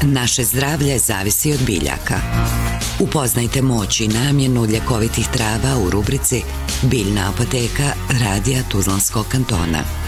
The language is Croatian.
Naše zdravlje zavisi od biljaka. Upoznajte moć i namjenu ljekovitih trava u rubrici Biljna apoteka Radija Tuzlanskog kantona.